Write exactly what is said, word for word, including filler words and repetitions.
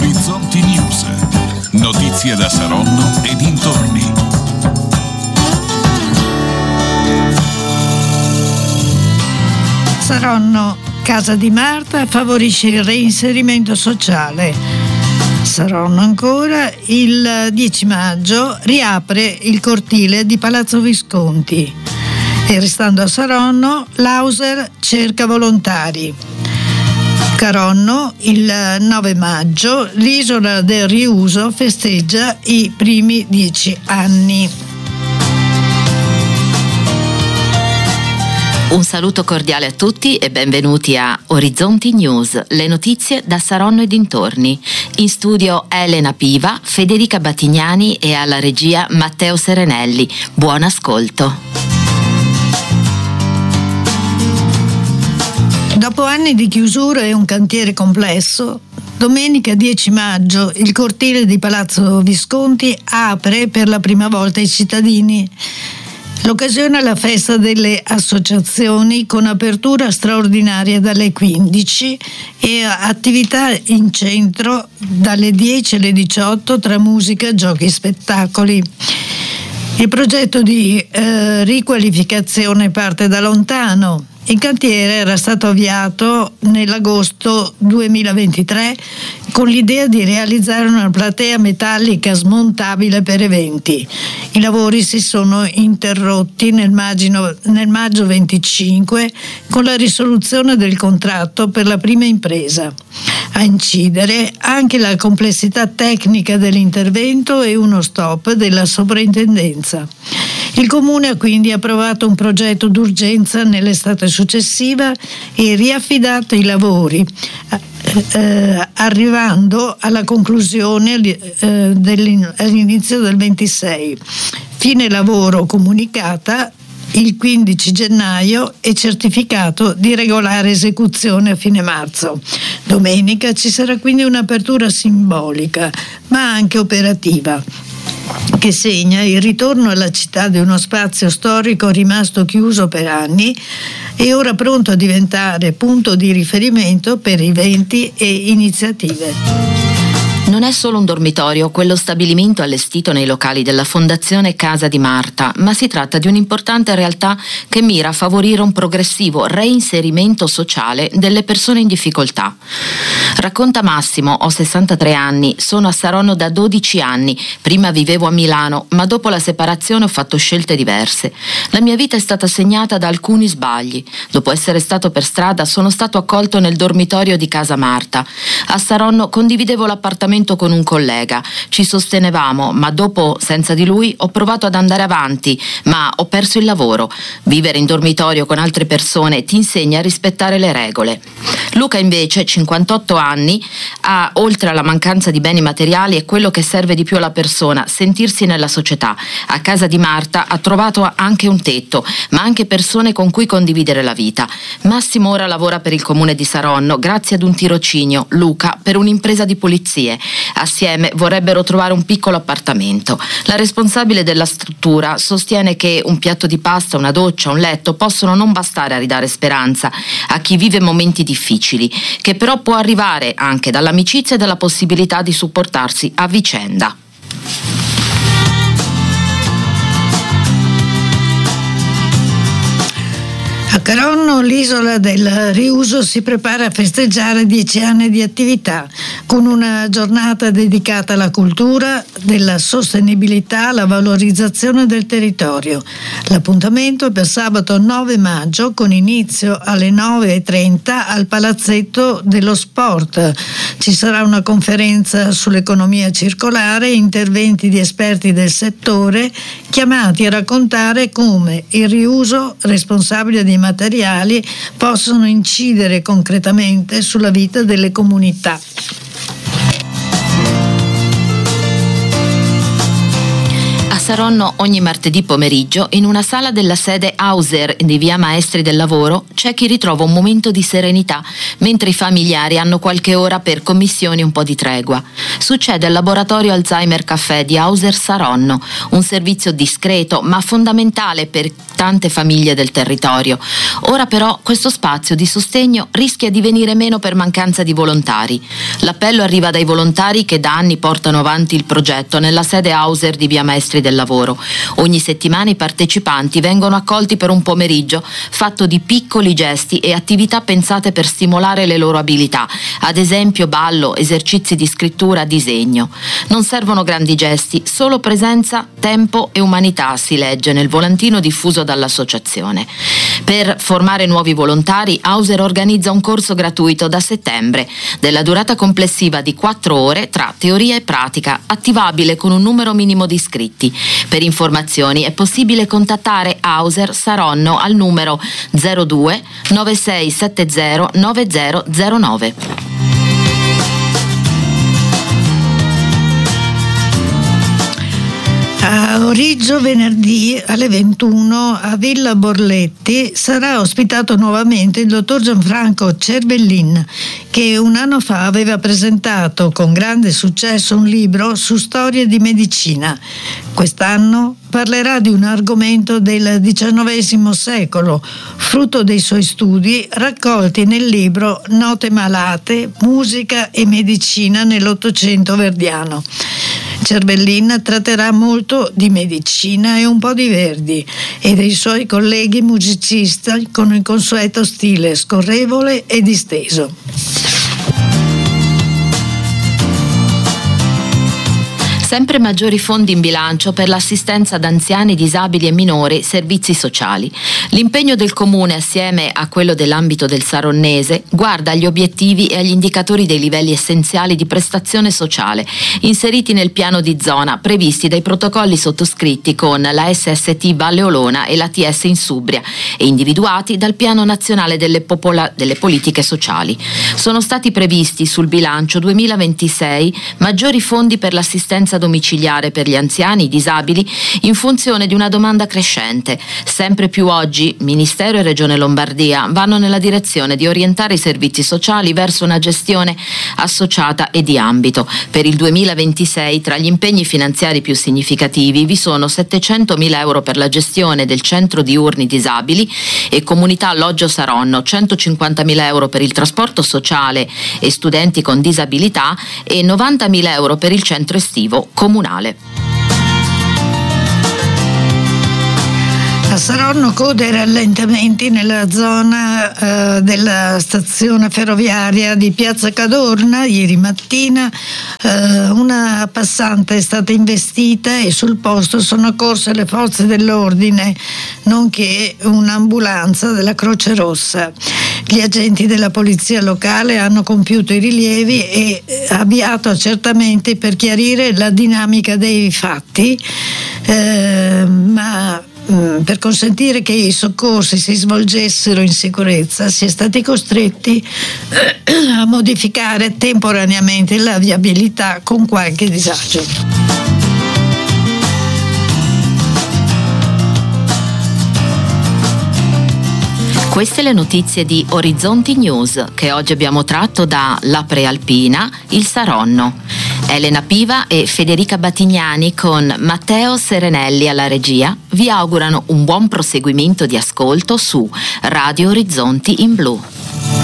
Orizzonti News. Notizie da Saronno e dintorni. Saronno, Casa di Marta favorisce il reinserimento sociale. Saronno ancora, il dieci maggio riapre il cortile di Palazzo Visconti. E restando a Saronno, l'Auser cerca volontari. Caronno, il nove maggio, l'isola del riuso festeggia i primi dieci anni. Un saluto cordiale a tutti e benvenuti a Orizzonti News, le notizie da Saronno e dintorni. In studio Elena Piva, Federica Battignani e alla regia Matteo Serenelli. Buon ascolto. Dopo anni di chiusura e un cantiere complesso, domenica dieci maggio il cortile di Palazzo Visconti apre per la prima volta ai cittadini. L'occasione è la festa delle associazioni con apertura straordinaria dalle quindici e attività in centro dalle dieci alle diciotto tra musica, giochi e spettacoli. Il progetto di eh, riqualificazione parte da lontano. Il cantiere era stato avviato nell'agosto duemilaventitré con l'idea di realizzare una platea metallica smontabile per eventi. I lavori si sono interrotti nel maggio, nel maggio venticinque con la risoluzione del contratto per la prima impresa. A incidere anche la complessità tecnica dell'intervento e uno stop della soprintendenza. Il Comune ha quindi approvato un progetto d'urgenza nell'estate successiva e riaffidato i lavori, eh, arrivando alla conclusione eh, all'inizio del ventisei. Fine lavoro comunicata il quindici gennaio e certificato di regolare esecuzione a fine marzo. Domenica ci sarà quindi un'apertura simbolica, ma anche operativa, che segna il ritorno alla città di uno spazio storico rimasto chiuso per anni e ora pronto a diventare punto di riferimento per eventi e iniziative. Non è solo un dormitorio quello stabilimento allestito nei locali della Fondazione Casa di Marta, ma si tratta di un'importante realtà che mira a favorire un progressivo reinserimento sociale delle persone in difficoltà. Racconta Massimo, ho sessantatré anni, sono a Saronno da dodici anni, prima vivevo a Milano, ma dopo la separazione ho fatto scelte diverse. La mia vita è stata segnata da alcuni sbagli. Dopo essere stato per strada sono stato accolto nel dormitorio di Casa Marta. A Saronno condividevo l'appartamento con un collega, ci sostenevamo, ma dopo, senza di lui, ho provato ad andare avanti, ma ho perso il lavoro. Vivere in dormitorio con altre persone ti insegna a rispettare le regole. Luca invece, cinquantotto anni, ha, oltre alla mancanza di beni materiali, è quello che serve di più alla persona, sentirsi nella società. A Casa di Marta ha trovato anche un tetto, ma anche persone con cui condividere la vita. Massimo ora lavora per il comune di Saronno, grazie ad un tirocinio, Luca per un'impresa di pulizie. Assieme vorrebbero trovare un piccolo appartamento. La responsabile della struttura sostiene che un piatto di pasta, una doccia, un letto possono non bastare a ridare speranza a chi vive momenti difficili, che però può arrivare anche dall'amicizia e dalla possibilità di supportarsi a vicenda. A Caronno, l'isola del riuso si prepara a festeggiare dieci anni di attività, con una giornata dedicata alla cultura, della sostenibilità, alla valorizzazione del territorio. L'appuntamento è per sabato nove maggio, con inizio alle nove e trenta al Palazzetto dello Sport. Ci sarà una conferenza sull'economia circolare e interventi di esperti del settore chiamati a raccontare come il riuso responsabile di materiali possono incidere concretamente sulla vita delle comunità. A Saronno ogni martedì pomeriggio in una sala della sede Hauser di via Maestri del Lavoro c'è chi ritrova un momento di serenità mentre i familiari hanno qualche ora per commissioni un po' di tregua. Succede al laboratorio Alzheimer Caffè di Hauser Saronno, un servizio discreto ma fondamentale per tante famiglie del territorio. Ora però questo spazio di sostegno rischia di venire meno per mancanza di volontari. L'appello arriva dai volontari che da anni portano avanti il progetto nella sede Hauser di via Maestri del Lavoro. Ogni settimana i partecipanti vengono accolti per un pomeriggio fatto di piccoli gesti e attività pensate per stimolare le loro abilità, ad esempio ballo, esercizi di scrittura, disegno. Non servono grandi gesti, solo presenza, tempo e umanità, si legge nel volantino diffuso dall'associazione. Per formare nuovi volontari, Hauser organizza un corso gratuito da settembre, della durata complessiva di quattro ore tra teoria e pratica, attivabile con un numero minimo di iscritti. Per informazioni è possibile contattare Hauser Saronno al numero zero due nove sei sette zero nove zero zero nove. A Origgio venerdì alle ventuno a Villa Borletti sarà ospitato nuovamente il dottor Gianfranco Cervellin, che un anno fa aveva presentato con grande successo un libro su storie di medicina. Quest'anno parlerà di un argomento del diciannovesimo secolo, frutto dei suoi studi raccolti nel libro Note malate, musica e medicina nell'Ottocento verdiano. Cervellin tratterà molto di medicina e un po' di Verdi e dei suoi colleghi musicisti con il consueto stile scorrevole e disteso. Sempre maggiori fondi in bilancio per l'assistenza ad anziani, disabili e minori, servizi sociali. L'impegno del Comune, assieme a quello dell'ambito del Saronnese, guarda agli obiettivi e agli indicatori dei livelli essenziali di prestazione sociale, inseriti nel piano di zona previsti dai protocolli sottoscritti con la S S T Valle Olona e la T S Insubria e individuati dal Piano Nazionale delle, Popola- delle Politiche Sociali. Sono stati previsti sul bilancio duemilaventisei maggiori fondi per l'assistenza domiciliare per gli anziani disabili in funzione di una domanda crescente. Sempre più oggi Ministero e Regione Lombardia vanno nella direzione di orientare i servizi sociali verso una gestione associata e di ambito. Per il duemilaventisei tra gli impegni finanziari più significativi vi sono settecentomila euro per la gestione del centro diurni disabili e comunità Alloggio Saronno, centocinquantamila euro per il trasporto sociale e studenti con disabilità e novantamila euro per il centro estivo comunale. A Saronno code e rallentamenti nella zona eh, della stazione ferroviaria di Piazza Cadorna. Ieri mattina eh, una passante è stata investita e sul posto sono accorse le forze dell'ordine, nonché un'ambulanza della Croce Rossa. Gli agenti della polizia locale hanno compiuto i rilievi e avviato accertamenti per chiarire la dinamica dei fatti, eh, ma per consentire che i soccorsi si svolgessero in sicurezza si è stati costretti a modificare temporaneamente la viabilità con qualche disagio. Queste le notizie di Orizzonti News che oggi abbiamo tratto da La Prealpina, il Saronno. Elena Piva e Federica Battignani con Matteo Serenelli alla regia vi augurano un buon proseguimento di ascolto su Radio Orizzonti in Blu.